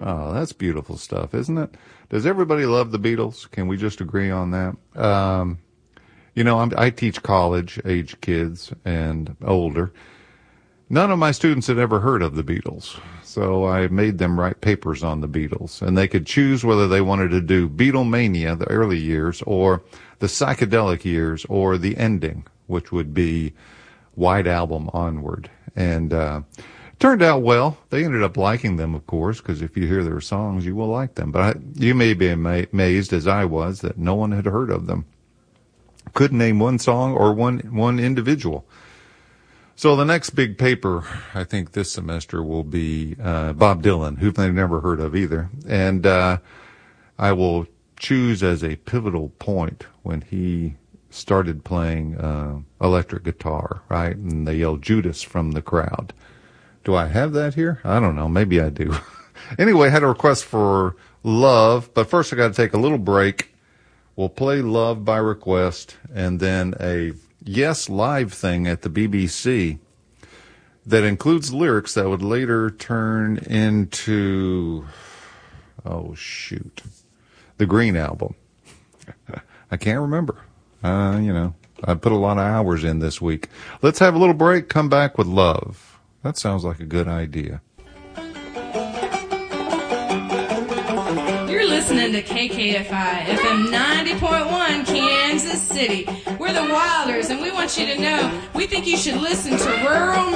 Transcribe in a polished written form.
Oh, that's beautiful stuff, isn't it? Does everybody love the Beatles? Can we just agree on that? I teach college-age kids and older. None of my students had ever heard of the Beatles, so I made them write papers on the Beatles, and they could choose whether they wanted to do Beatlemania, the early years, or the psychedelic years, or the ending, which would be White Album onward. And turned out well. They ended up liking them, of course, because if you hear their songs, you will like them. But you may be amazed, as I was, that no one had heard of them. Couldn't name one song or one individual. So the next big paper, I think this semester, will be Bob Dylan, who they've never heard of either. And I will choose as a pivotal point when he started playing electric guitar, right? And they yelled Judas from the crowd. Do I have that here? I don't know. Maybe I do. Anyway, I had a request for Love, but first I got to take a little break. We'll play Love by request, and then a Yes Live thing at the BBC that includes lyrics that would later turn into, the Green Album. I can't remember. I put a lot of hours in this week. Let's have a little break, come back with Love. That sounds like a good idea. You're listening to KKFI FM 90.1 Kansas City. We're the Wilders, and we want you to know we think you should listen to rural